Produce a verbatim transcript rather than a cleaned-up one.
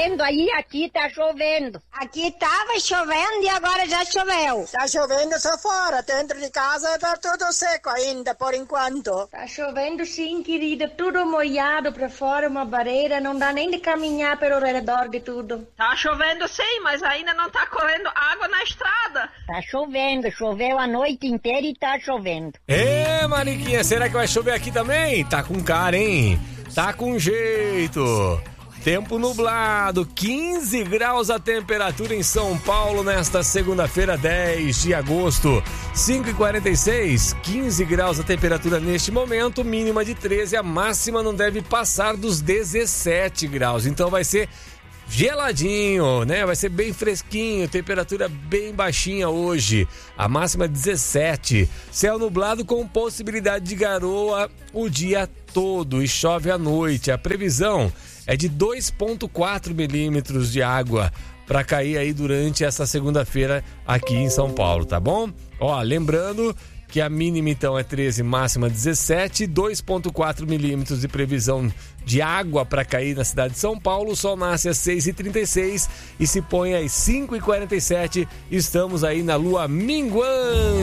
chovendo aí, aqui tá chovendo. Aqui tava chovendo e agora já choveu. Tá chovendo só fora, dentro de casa tá tudo seco ainda, por enquanto. Tá chovendo sim, querida, tudo molhado pra fora, uma barreira, não dá nem de caminhar pelo redor de tudo. Tá chovendo sim, mas ainda não tá correndo água na estrada. Tá chovendo, choveu a noite inteira e tá chovendo. É, Mariquinha, será que vai chover aqui também? Tá com cara, hein? Tá com jeito. Tempo nublado, quinze graus a temperatura em São Paulo nesta segunda-feira, dez de agosto, cinco e quarenta e seis, quinze graus a temperatura neste momento, mínima de treze, a máxima não deve passar dos dezessete graus, então vai ser geladinho, né? Vai ser bem fresquinho, temperatura bem baixinha hoje, a máxima dezessete, céu nublado com possibilidade de garoa o dia todo e chove à noite, a previsão é de dois vírgula quatro milímetros de água para cair aí durante essa segunda-feira aqui em São Paulo, tá bom? Ó, lembrando que a mínima então é treze, máxima dezessete, dois vírgula quatro milímetros de previsão de água para cair na cidade de São Paulo. O sol nasce às seis e trinta e seis e se põe às cinco e quarenta e sete. Estamos aí na lua minguante.